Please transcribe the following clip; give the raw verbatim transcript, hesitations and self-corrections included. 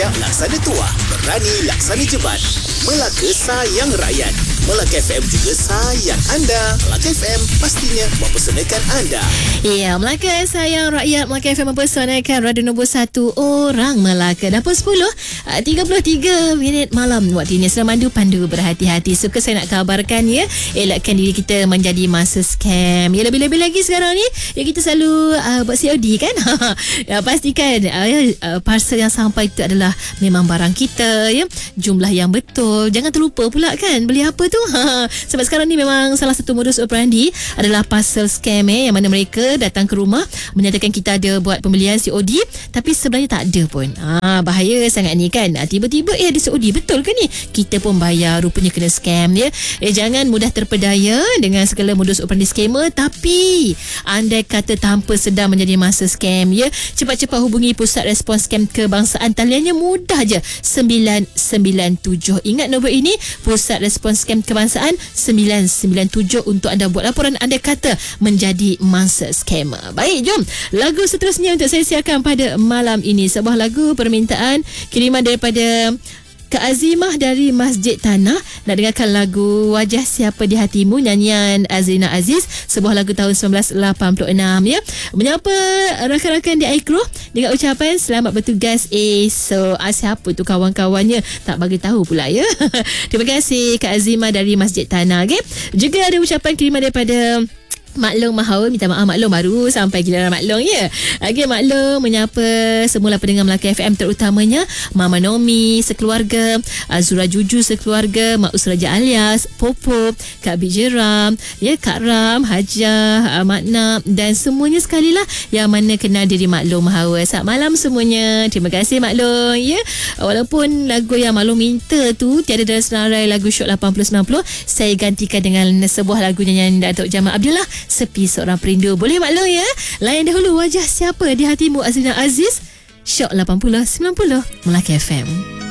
laksana tuah, berani laksana jebat. Melaka sayang rakyat. Melaka F M juga sayang anda. Melaka F M pastinya mempersanakan anda. Ya, Melaka sayang rakyat. Melaka F M mempersanakan radio nombor satu orang Melaka. Dah pukul sepuluh tiga puluh tiga minit malam. Waktunya Semandu Pandu berhati-hati. Suka saya nak kabarkan ya, elakkan diri kita menjadi masa scam. Ya, lebih-lebih lagi sekarang ni ya, kita selalu uh, buat C O D kan. Ya, pastikan uh, ya, uh, parcel yang sampai itu adalah memang barang kita ya, jumlah yang betul. Jangan terlupa pula kan beli apa tu. Sebab sekarang ni memang salah satu modus operandi adalah parcel scam eh, yang mana mereka datang ke rumah menyatakan kita ada buat pembelian C O D tapi sebenarnya tak ada pun. Ah, bahaya sangat ni kan. Ah, tiba-tiba eh ada C O D, betul ke ni? Kita pun bayar, rupanya kena scam ya. Eh, jangan mudah terpedaya dengan segala modus operandi scammer. Tapi andai kata tanpa sedar menjadi masa scam ya, cepat-cepat hubungi Pusat Respons Scam Kebangsaan. Taliannya mudah je, sembilan sembilan tujuh. Ingat nombor ini, Pusat Respons Scam Kebangsaan sembilan sembilan tujuh untuk anda buat laporan anda kata menjadi mangsa scammer. Baik, jom lagu seterusnya untuk saya siarkan pada malam ini. Sebuah lagu permintaan kiriman daripada Kak Azimah dari Masjid Tanah. Nak dengarkan lagu Wajah Siapa di Hatimu, nyanyian Azrina Aziz, sebuah lagu tahun sembilan belas lapan puluh enam ya. Menyapa rakan-rakan di Aikro dengan ucapan selamat bertugas esok. Ah, siapa tu kawan-kawannya tak bagi tahu pula ya. Terima kasih Kak Azimah dari Masjid Tanah. Okay? Juga ada ucapan kiriman daripada Maklong Mahaul. Minta maaf Maklong, baru sampai giliran Maklong ya. Okey, Maklong menyapa semula pendengar Melaka F M, terutamanya Mama Nomi sekeluarga, Azura Juju sekeluarga, Mak Usraja alias Popo, Kak Bijeram ya, Kak Ram, Hajah, Mak Nap dan semuanya sekali lah yang mana kenal diri Maklong Mahaul. Selamat malam semuanya. Terima kasih Maklong ya. Walaupun lagu yang Maklong minta tu tiada dalam senarai lagu Syok lapan puluh sembilan puluh, saya gantikan dengan sebuah lagu nyanyian Datuk Jamal Abdullah, Sepi Seorang Perindu. Boleh Maklong ya? Layan dahulu Wajah Siapa di Hatimu, Azrina Aziz, Syok lapan puluh sembilan puluh Melaka F M.